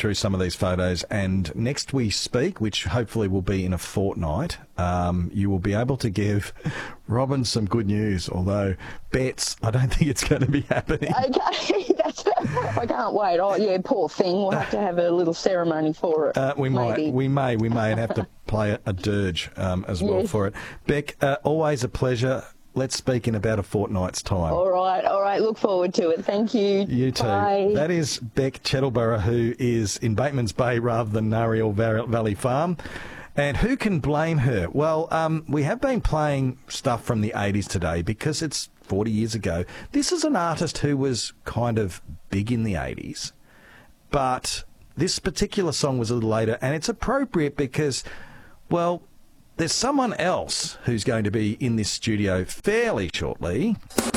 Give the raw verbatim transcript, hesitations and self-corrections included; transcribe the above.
through some of these photos, and next we speak, which hopefully will be in a fortnight, um, you will be able to give Robin some good news, although bets, I don't think it's going to be happening. Okay, that's, I can't wait. Oh, yeah, poor thing. We'll have to have a little ceremony for it. Uh, we maybe. might, we may, we may have to play a, a dirge um, as well Yes. for it. Beck, uh, always a pleasure. Let's speak in about a fortnight's time. All right, all right. Look forward to it. Thank you. You too. Bye. That is Beck Chettleborough, who is in Bateman's Bay rather than Nariel Valley Farm. And who can blame her? Well, um, we have been playing stuff from the eighties today because it's forty years ago. This is an artist who was kind of big in the eighties, but this particular song was a little later, and it's appropriate because, well, there's someone else who's going to be in this studio fairly shortly.